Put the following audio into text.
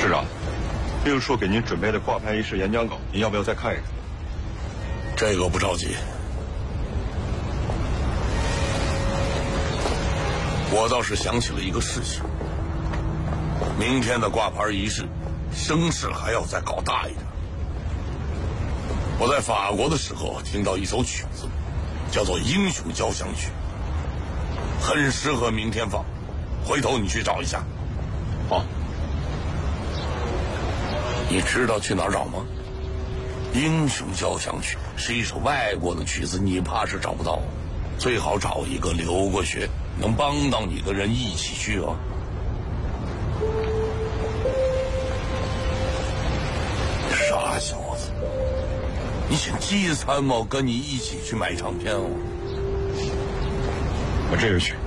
市长，病树给您准备的挂牌仪式演讲稿，您要不要再看一看？ 这个不着急。我倒是想起了一个事情，明天的挂牌仪式，声势还要再搞大一点。我在法国的时候听到一首曲子，叫做《英雄交响曲》，很适合明天放，回头你去找一下。 好。 你知道去哪儿找吗？《英雄交响曲》是一首外国的曲子，你怕是找不到，最好找一个留过学能帮到你的人一起去哦。傻小子，你请季参谋跟你一起去买唱片哦。 我这就去。